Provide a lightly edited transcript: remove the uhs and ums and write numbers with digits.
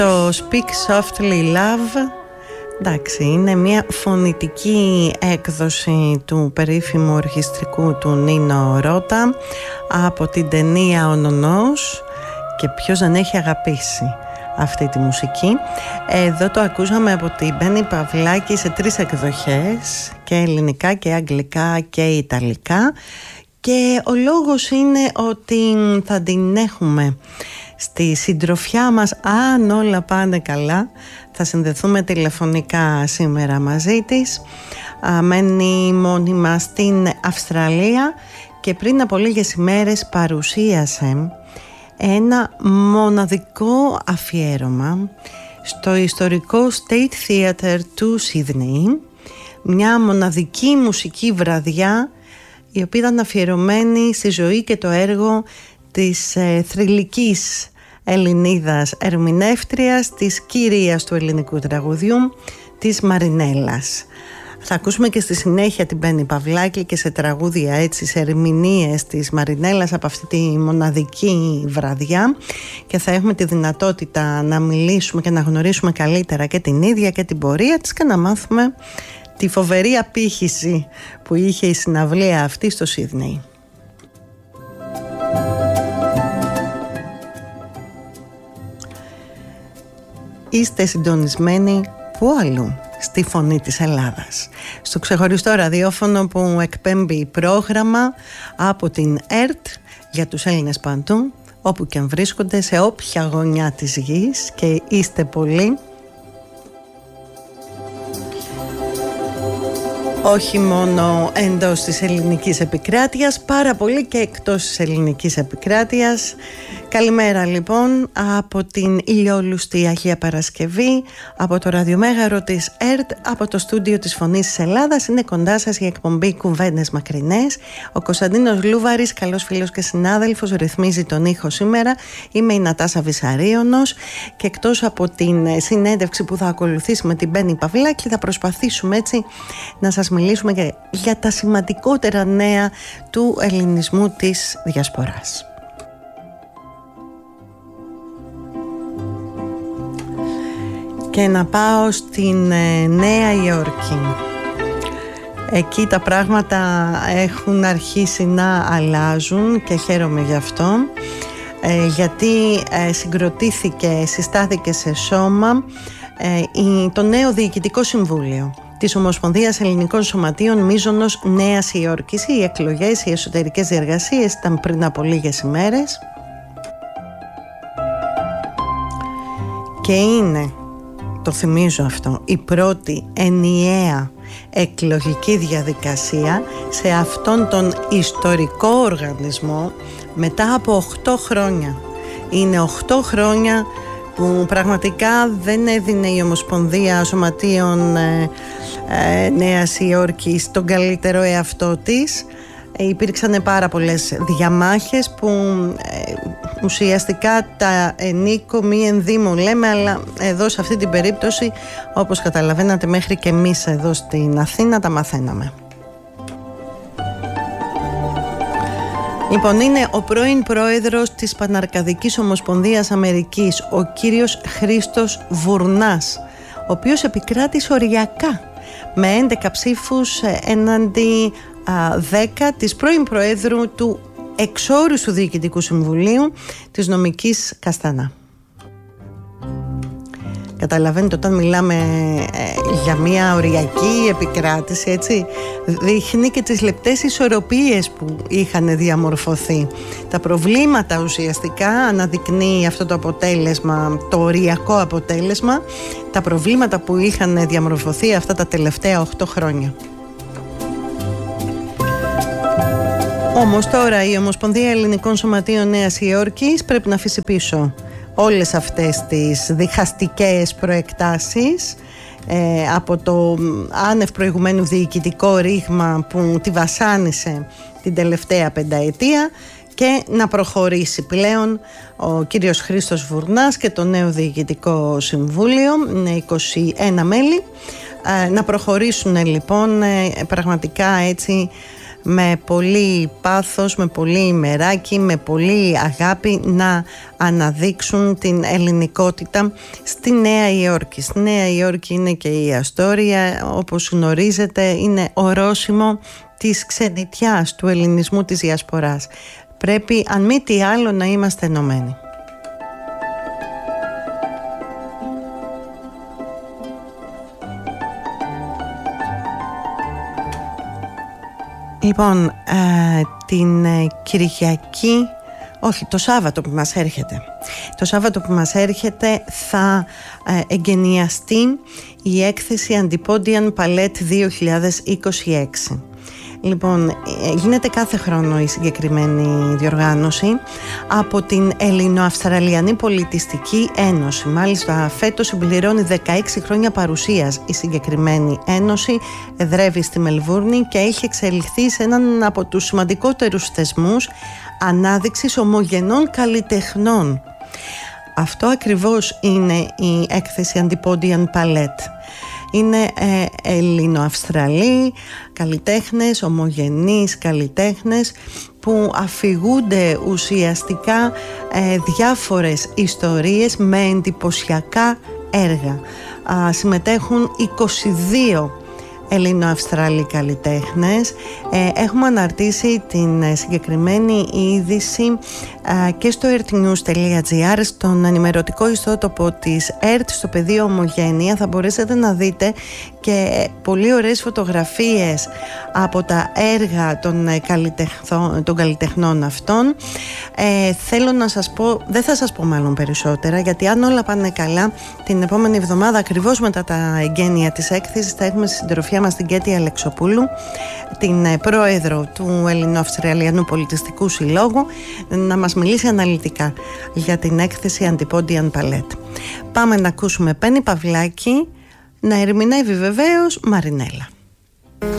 Το Speak Softly Love, εντάξει, είναι μια φωνητική έκδοση του περίφημου ορχιστρικού του Νίνο Ρώτα από την ταινία «Ο Νονός», και ποιος δεν έχει αγαπήσει αυτή τη μουσική. Εδώ το ακούσαμε από την Μπέννη Παυλάκη σε 3 εκδοχές, και ελληνικά και αγγλικά και ιταλικά, και ο λόγος είναι ότι θα την έχουμε στη συντροφιά μας, αν όλα πάνε καλά. Θα συνδεθούμε τηλεφωνικά σήμερα μαζί της. Μένει μόνιμα στην Αυστραλία και πριν από λίγες ημέρες παρουσίασε ένα μοναδικό αφιέρωμα στο ιστορικό State Theatre του Σίδνεϊ, μια μοναδική μουσική βραδιά η οποία ήταν αφιερωμένη στη ζωή και το έργο της θρυλικής Ελληνίδας ερμηνεύτριας, της κυρίας του ελληνικού τραγουδιού, της Μαρινέλας. Θα ακούσουμε και στη συνέχεια την Μπέννη Παυλάκη και σε τραγούδια, έτσι, σε ερμηνείες της Μαρινέλας από αυτή τη μοναδική βραδιά, και θα έχουμε τη δυνατότητα να μιλήσουμε και να γνωρίσουμε καλύτερα και την ίδια και την πορεία της και να μάθουμε τη φοβερή απήχηση που είχε η συναυλία αυτή στο Σίδνεϊ. Είστε συντονισμένοι που αλλού? Στη Φωνή της Ελλάδας, στο ξεχωριστό ραδιόφωνο που εκπέμπει πρόγραμμα από την ΕΡΤ για τους Έλληνες παντού, όπου και αν βρίσκονται, σε όποια γωνιά της γης, και είστε πολλοί. Όχι μόνο εντός της ελληνικής επικράτειας, πάρα πολύ και εκτός της ελληνικής επικράτειας. Καλημέρα λοιπόν από την ηλιόλουστη Αγία Παρασκευή, από το ραδιομέγαρο της ΕΡΤ, από το στούντιο της Φωνής της Ελλάδας. Είναι κοντά σας η εκπομπή Κουβέντες Μακρινές. Ο Κωνσταντίνος Λούβαρης, καλός φίλος και συνάδελφος, ρυθμίζει τον ήχο σήμερα. Είμαι η Νατάσα Βυσαρίωνος και εκτός από την συνέντευξη που θα ακολουθήσει με την Μπέννη Παυλάκη, θα προσπαθήσουμε έτσι να σας μιλήσουμε για τα σημαντικότερα νέα του ελληνισμού της διασποράς. Και να πάω στην Νέα Υόρκη. Εκεί τα πράγματα έχουν αρχίσει να αλλάζουν και χαίρομαι γι' αυτό, γιατί συστάθηκε σε σώμα το νέο Διοικητικό Συμβούλιο της Ομοσπονδίας Ελληνικών Σωματείων Μίζωνος Νέας Υόρκης. Οι εκλογές, οι εσωτερικές διεργασίες ήταν πριν από λίγες ημέρες και είναι, το θυμίζω αυτό, η πρώτη ενιαία εκλογική διαδικασία σε αυτόν τον ιστορικό οργανισμό μετά από 8 χρόνια. Είναι 8 χρόνια που πραγματικά δεν έδινε η Ομοσπονδία Σωματείων Νέας Υόρκης τον καλύτερο εαυτό της. Υπήρξαν πάρα πολλές διαμάχες που ουσιαστικά τα ενίκο μη ενδύμω λέμε, αλλά εδώ σε αυτή την περίπτωση, όπως καταλαβαίνατε, μέχρι και εμείς εδώ στην Αθήνα τα μαθαίναμε. Λοιπόν, είναι ο πρώην πρόεδρος της Παναρκαδικής Ομοσπονδίας Αμερικής, ο κύριος Χρήστος Βουρνάς, ο οποίος επικράτησε οριακά με 11 ψήφους έναντι 10 της πρώην Προέδρου του εξόριστου Διοικητικού Συμβουλίου της νομικής Καστανά. Καταλαβαίνετε, όταν μιλάμε για μια οριακή επικράτηση, έτσι, δείχνει και τις λεπτές ισορροπίες που είχαν διαμορφωθεί. Τα προβλήματα ουσιαστικά αναδεικνύει αυτό το αποτέλεσμα, το οριακό αποτέλεσμα, τα προβλήματα που είχαν διαμορφωθεί αυτά τα τελευταία 8 χρόνια. Όμως τώρα η Ομοσπονδία Ελληνικών Σωματείων Νέας Υόρκης πρέπει να αφήσει πίσω όλες αυτές τις διχαστικές προεκτάσεις από το άνευ προηγουμένου διοικητικό ρήγμα που τη βασάνισε την τελευταία πενταετία και να προχωρήσει πλέον ο κύριος Χρήστος Βουρνάς και το νέο Διοικητικό Συμβούλιο, 21 μέλη, να προχωρήσουν λοιπόν πραγματικά έτσι με πολύ πάθος, με πολύ ημεράκι, με πολύ αγάπη να αναδείξουν την ελληνικότητα στη Νέα Υόρκη. Στη Νέα Υόρκη είναι και η Αστόρια, όπως γνωρίζετε είναι ορόσημο της ξενιτιάς, του ελληνισμού, της διασποράς. Πρέπει αν μη τι άλλο να είμαστε ενωμένοι. Λοιπόν, την Κυριακή, όχι, το Σάββατο που μας έρχεται. Το Σάββατο που μας έρχεται θα εγκαινιαστεί η έκθεση Antipodean Palette 2026. Λοιπόν, γίνεται κάθε χρόνο η συγκεκριμένη διοργάνωση από την Ελληνοαυστραλιανή Πολιτιστική Ένωση. Μάλιστα φέτος συμπληρώνει 16 χρόνια παρουσίας η συγκεκριμένη ένωση, εδρεύει στη Μελβούρνη και έχει εξελιχθεί σε έναν από τους σημαντικότερους θεσμούς ανάδειξης ομογενών καλλιτεχνών. Αυτό ακριβώς είναι η έκθεση Antipodean Palette. Είναι Ελληνοαυστραλοί καλλιτέχνες, ομογενείς καλλιτέχνες που αφηγούνται ουσιαστικά διάφορες ιστορίες με εντυπωσιακά έργα. Συμμετέχουν 22 Ελληνοαυστραλοί καλλιτέχνες. Έχουμε αναρτήσει την συγκεκριμένη είδηση και στο earthnews.gr, στον ενημερωτικό ιστότοπο της ΕΡΤ, στο πεδίο Ομογένεια. Θα μπορέσετε να δείτε και πολύ ωραίες φωτογραφίες από τα έργα των καλλιτεχνών αυτών. Θέλω να σας πω, δεν θα σας πω μάλλον περισσότερα, γιατί αν όλα πάνε καλά, την επόμενη εβδομάδα, ακριβώς μετά τα εγγένεια της έκθεσης, θα έχουμε στη συντροφιά μας την Κέτη Αλεξοπούλου, την πρόεδρο του Ελληνοαυστραλιανού Πολιτιστικού Συλλόγου, να μας μιλήσει αναλυτικά για την έκθεση Antipodean Palette. Πάμε να ακούσουμε Πέννη Παυλάκη να ερμηνεύει βεβαίως Μαρινέλα.